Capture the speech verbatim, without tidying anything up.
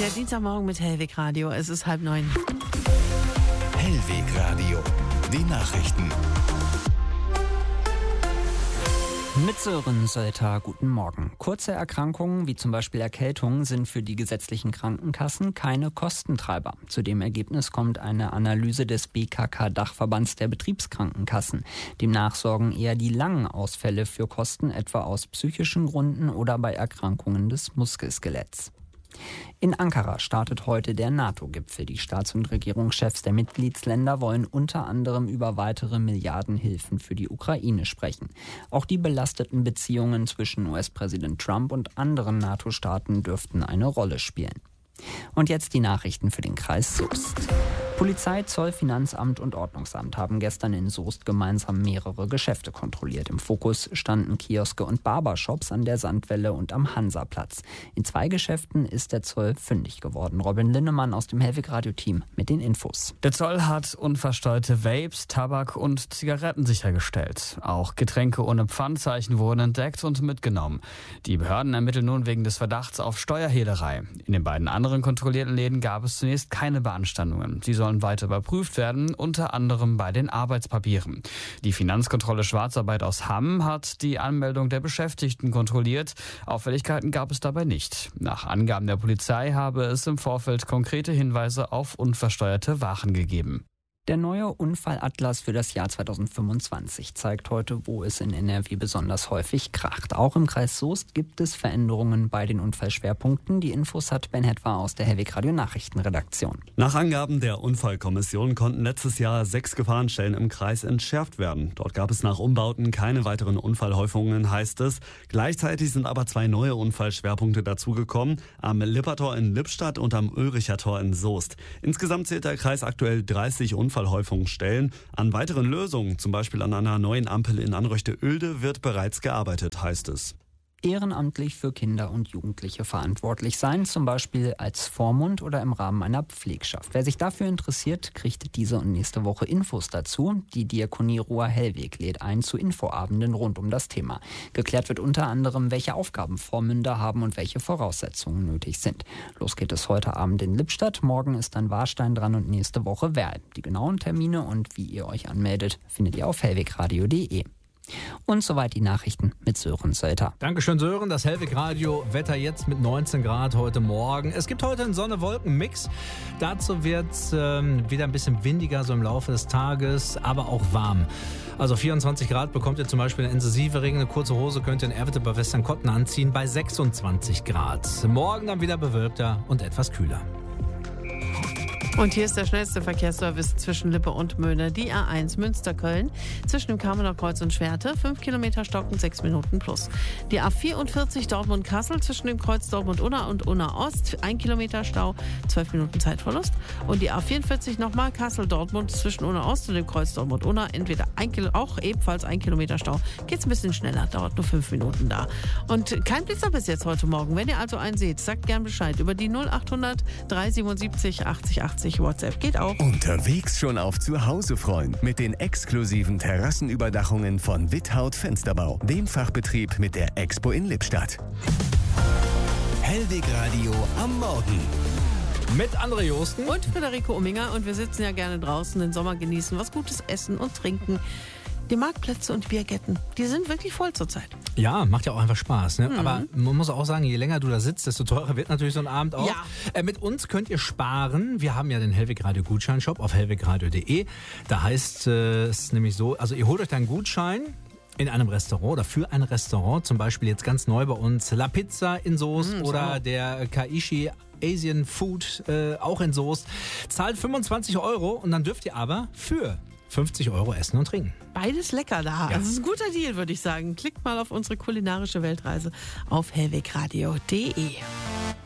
Der Dienstagmorgen mit Hellweg Radio. Es ist halb neun. Hellweg Radio. Die Nachrichten. Mit Sören Sölter, guten Morgen. Kurze Erkrankungen wie zum Beispiel Erkältungen sind für die gesetzlichen Krankenkassen keine Kostentreiber. Zu dem Ergebnis kommt eine Analyse des B K K-Dachverbands der Betriebskrankenkassen. Demnach sorgen eher die langen Ausfälle für Kosten, etwa aus psychischen Gründen oder bei Erkrankungen des Muskelskeletts. In Ankara startet heute der NATO-Gipfel. Die Staats- und Regierungschefs der Mitgliedsländer wollen unter anderem über weitere Milliardenhilfen für die Ukraine sprechen. Auch die belasteten Beziehungen zwischen U S-Präsident Trump und anderen NATO-Staaten dürften eine Rolle spielen. Und jetzt die Nachrichten für den Kreis Soest. Polizei, Zoll, Finanzamt und Ordnungsamt haben gestern in Soest gemeinsam mehrere Geschäfte kontrolliert. Im Fokus standen Kioske und Barbershops an der Sandwelle und am Hansaplatz. In zwei Geschäften ist der Zoll fündig geworden. Robin Linnemann aus dem Hellweg-Radio-Team mit den Infos. Der Zoll hat unversteuerte Vapes, Tabak und Zigaretten sichergestellt. Auch Getränke ohne Pfandzeichen wurden entdeckt und mitgenommen. Die Behörden ermitteln nun wegen des Verdachts auf Steuerhehlerei. In den beiden anderen kontrollierten Läden gab es zunächst keine Beanstandungen. Sie sollen weiter überprüft werden, unter anderem bei den Arbeitspapieren. Die Finanzkontrolle Schwarzarbeit aus Hamm hat die Anmeldung der Beschäftigten kontrolliert. Auffälligkeiten gab es dabei nicht. Nach Angaben der Polizei habe es im Vorfeld konkrete Hinweise auf unversteuerte Waren gegeben. Der neue Unfallatlas für das Jahr zweitausendfünfundzwanzig zeigt heute, wo es in N R W besonders häufig kracht. Auch im Kreis Soest gibt es Veränderungen bei den Unfallschwerpunkten. Die Infos hat Ben Hetwa aus der Hellweg Radio Nachrichtenredaktion. Nach Angaben der Unfallkommission konnten letztes Jahr sechs Gefahrenstellen im Kreis entschärft werden. Dort gab es nach Umbauten keine weiteren Unfallhäufungen, heißt es. Gleichzeitig sind aber zwei neue Unfallschwerpunkte dazugekommen, am Lippertor in Lippstadt und am Ulricher Tor in Soest. Insgesamt zählt der Kreis aktuell dreißig Unfallhäufungen. Unfallhäufungsstellen. An weiteren Lösungen, zum Beispiel an einer neuen Ampel in Anröchte-Oelde, wird bereits gearbeitet, heißt es. Ehrenamtlich für Kinder und Jugendliche verantwortlich sein, zum Beispiel als Vormund oder im Rahmen einer Pflegschaft. Wer sich dafür interessiert, kriegt diese und nächste Woche Infos dazu. Die Diakonie Ruhr-Hellweg lädt ein zu Infoabenden rund um das Thema. Geklärt wird unter anderem, welche Aufgaben Vormünder haben und welche Voraussetzungen nötig sind. Los geht es heute Abend in Lippstadt, morgen ist dann Warstein dran und nächste Woche Werl. Die genauen Termine und wie ihr euch anmeldet, findet ihr auf hellwegradio punkt de. Und soweit die Nachrichten mit Sören Sölter. Dankeschön, Sören. Das Hellweg Radio Wetter jetzt mit neunzehn Grad heute Morgen. Es gibt heute einen Sonne-Wolken-Mix. Dazu wird es ähm, wieder ein bisschen windiger so im Laufe des Tages, aber auch warm. Also vierundzwanzig Grad bekommt ihr zum Beispiel eine intensive Regen. Eine kurze Hose könnt ihr in Erwitte bei Westernkotten anziehen bei sechsundzwanzig Grad. Morgen dann wieder bewölkter und etwas kühler. Und hier ist der schnellste Verkehrsservice zwischen Lippe und Möhne. Die A eins Münster-Köln zwischen dem Kamener Kreuz und Schwerte. fünf Kilometer stocken, sechs Minuten plus. Die A vierundvierzig Dortmund-Kassel zwischen dem Kreuz Dortmund-Unna und Unna-Ost. ein Kilometer Stau, zwölf Minuten Zeitverlust. Und die A vierundvierzig nochmal Kassel-Dortmund zwischen Unna-Ost und dem Kreuz Dortmund-Unna. Entweder ein Kilo, auch ebenfalls ein Kilometer Stau. Geht's ein bisschen schneller, dauert nur fünf Minuten da. Und kein Blitzer bis jetzt heute Morgen. Wenn ihr also einen seht, sagt gern Bescheid über die null achthundert dreihundertsiebenundsiebzig achtzig achtzig. WhatsApp geht auch. Unterwegs schon auf Zuhause freuen mit den exklusiven Terrassenüberdachungen von Withaut Fensterbau, dem Fachbetrieb mit der Expo in Lippstadt. Hellweg Radio am Morgen. Mit André Josten und Friederike Umminger. Und wir sitzen ja gerne draußen, den Sommer genießen, was Gutes essen und trinken. Die Marktplätze und Biergärten, die sind wirklich voll zurzeit. Ja, macht ja auch einfach Spaß. Ne? Mhm. Aber man muss auch sagen, je länger du da sitzt, desto teurer wird natürlich so ein Abend auch. Ja. Äh, mit uns könnt ihr sparen. Wir haben ja den Hellweg Radio Gutscheinshop auf hellwegradio punkt de. Da heißt äh, es nämlich so, also ihr holt euch deinen Gutschein in einem Restaurant oder für ein Restaurant, zum Beispiel jetzt ganz neu bei uns La Pizza in Soest mhm, oder so. Der Kaishi Asian Food äh, auch in Soest. Zahlt fünfundzwanzig Euro und dann dürft ihr aber für fünfzig Euro essen und trinken. Beides lecker da. Ja. Das ist ein guter Deal, würde ich sagen. Klickt mal auf unsere kulinarische Weltreise auf hellwegradio punkt de.